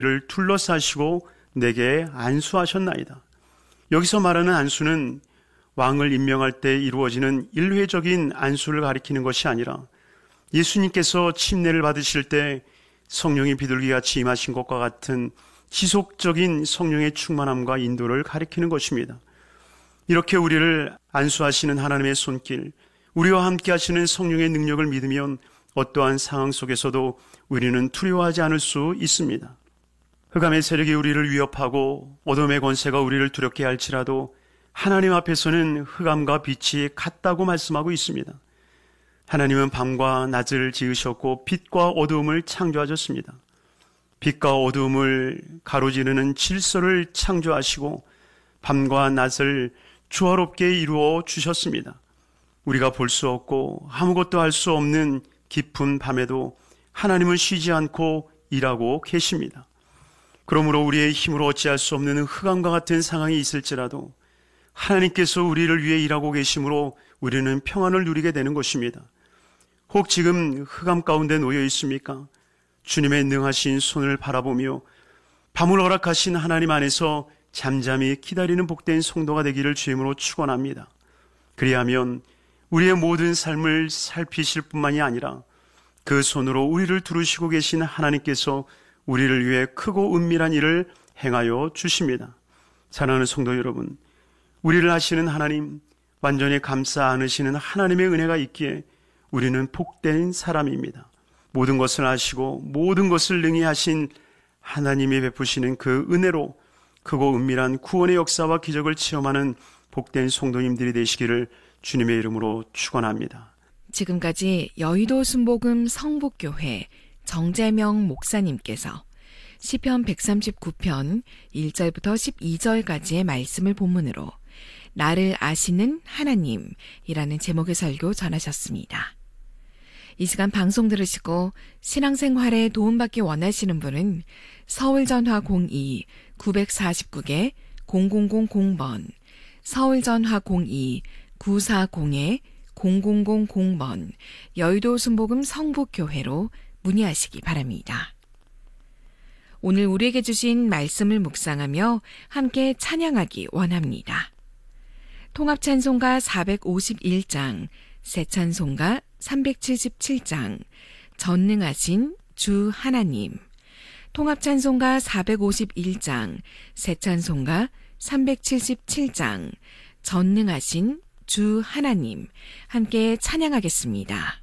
를 둘러싸시고 내게 안수하셨나이다. 여기서 말하는 안수는 왕을 임명할 때 이루어지는 일회적인 안수를 가리키는 것이 아니라 예수님께서 침례를 받으실 때 성령의 비둘기같이 임하신 것과 같은 지속적인 성령의 충만함과 인도를 가리키는 것입니다. 이렇게 우리를 안수하시는 하나님의 손길, 우리와 함께 하시는 성령의 능력을 믿으면 어떠한 상황 속에서도 우리는 두려워하지 않을 수 있습니다. 흑암의 세력이 우리를 위협하고 어둠의 권세가 우리를 두렵게 할지라도 하나님 앞에서는 흑암과 빛이 같다고 말씀하고 있습니다. 하나님은 밤과 낮을 지으셨고 빛과 어두움을 창조하셨습니다. 빛과 어두움을 가로지르는 질서를 창조하시고 밤과 낮을 조화롭게 이루어 주셨습니다. 우리가 볼 수 없고 아무것도 할 수 없는 깊은 밤에도 하나님은 쉬지 않고 일하고 계십니다. 그러므로 우리의 힘으로 어찌할 수 없는 흑암과 같은 상황이 있을지라도 하나님께서 우리를 위해 일하고 계심으로 우리는 평안을 누리게 되는 것입니다. 혹 지금 흑암 가운데 놓여 있습니까? 주님의 능하신 손을 바라보며 밤을 허락하신 하나님 안에서 잠잠히 기다리는 복된 성도가 되기를 주임으로 축원합니다. 그리하면 우리의 모든 삶을 살피실 뿐만이 아니라 그 손으로 우리를 두르시고 계신 하나님께서 우리를 위해 크고 은밀한 일을 행하여 주십니다. 사랑하는 성도 여러분, 우리를 하시는 하나님, 완전히 감싸 안으시는 하나님의 은혜가 있기에 우리는 복된 사람입니다. 모든 것을 아시고 모든 것을 능히 하신 하나님이 베푸시는 그 은혜로 크고 은밀한 구원의 역사와 기적을 체험하는 복된 성도님들이 되시기를 주님의 이름으로 축원합니다. 지금까지 여의도 순복음 성북교회 정재명 목사님께서 시편 139편 1절부터 12절까지의 말씀을 본문으로 나를 아시는 하나님이라는 제목의 설교 전하셨습니다. 이 시간 방송 들으시고 신앙생활에 도움받기 원하시는 분은 서울전화 02-949개 0000번, 서울전화 02-940-0000번, 여의도 순복음 성북교회로 문의하시기 바랍니다. 오늘 우리에게 주신 말씀을 묵상하며 함께 찬양하기 원합니다. 통합찬송가 451장, 새찬송가 377장, 전능하신 주 하나님, 통합찬송가 451장, 새찬송가 377장, 전능하신 주 하나님 함께 찬양하겠습니다.